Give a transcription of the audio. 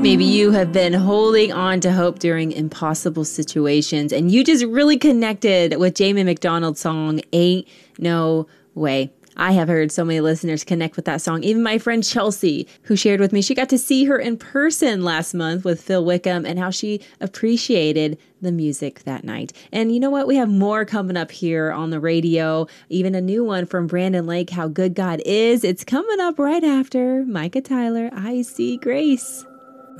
Maybe you have been holding on to hope during impossible situations and you just really connected with Jamie McDonald's song, Ain't No Way. I have heard so many listeners connect with that song. Even my friend Chelsea, who shared with me, she got to see her in person last month with Phil Wickham and how she appreciated the music that night. And you know what? We have more coming up here on the radio, even a new one from Brandon Lake, How Good God Is. It's coming up right after Micah Tyler, I See Grace.